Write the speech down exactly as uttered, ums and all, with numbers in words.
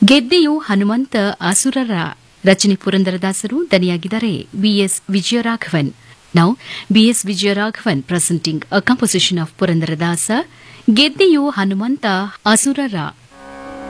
ಗೆದ್ದೆಯು ಹನುಮಂತ ಅಸುರರ ರಚನೆ ಪುರಂದರದಾಸರು ದನಿಯಾಗಿದ್ದಾರೆ BS Vijayaraghavan. Now, B S Vijayaraghavan presenting a composition of Purandaradasa, ಗೆದ್ದೆಯು Hanumantha ಅಸುರರ